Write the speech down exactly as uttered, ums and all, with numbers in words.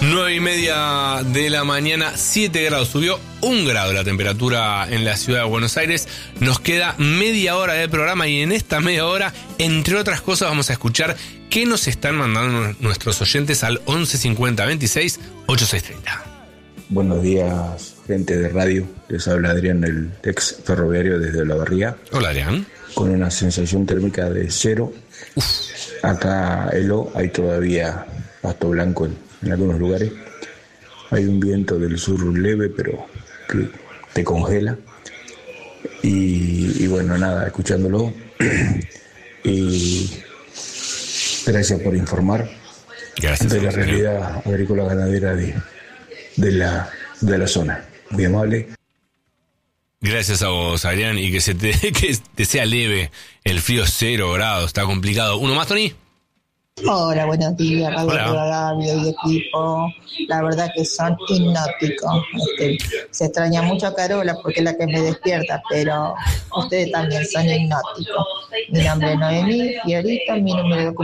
nueve y media de la mañana, siete grados, subió un grado la temperatura en la ciudad de Buenos Aires. Nos queda media hora de programa y en esta media hora, entre otras cosas, vamos a escuchar qué nos están mandando nuestros oyentes al once cincuenta veintiséis ochenta y seis treinta. Buenos días, gente de radio. Les habla Adrián, el ex ferroviario desde Olavarría. Hola, Adrián. Con una sensación térmica de cero. Uf. Acá Elo hay todavía pasto blanco en, en algunos lugares. Hay un viento del sur leve, pero que te congela. Y, y bueno, nada, escuchándolo. Y gracias por informar. Gracias de la señor. realidad agrícola ganadera de, de, la, de la zona. Muy amable. Gracias a vos, Adrián, y que se te, que te sea leve el frío, cero grados, está complicado. ¿Uno más, Tony? Hola, buenos días, Radio Hola. Rivadavia y equipo. La verdad que son hipnóticos. Este, se extraña mucho a Carola porque es la que me despierta, pero ustedes también son hipnóticos. Mi nombre es Noemí Fiorito, mi número de